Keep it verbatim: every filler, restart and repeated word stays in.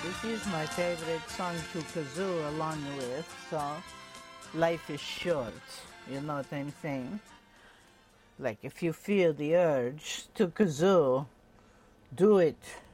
This is my favorite song to kazoo along with, so life is short, you know what I'm saying? Like if you feel the urge to kazoo, do it.